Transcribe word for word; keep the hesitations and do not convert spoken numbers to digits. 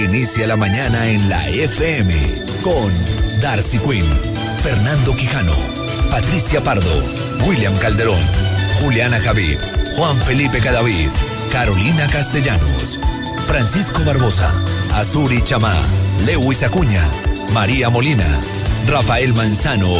Inicia la mañana en la F M con Darcy Quinn, Fernando Quijano, Patricia Pardo, William Calderón, Juliana Javid, Juan Felipe Cadavid, Carolina Castellanos, Francisco Barbosa, Azuri Chamá, Lewis Acuña, María Molina, Rafael Manzano